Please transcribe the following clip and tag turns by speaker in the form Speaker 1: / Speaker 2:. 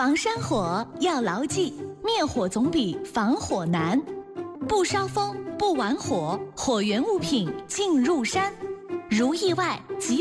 Speaker 1: 防山火要牢记，灭火总比防火难。不烧风，不玩火，火源物品进入山。如意外即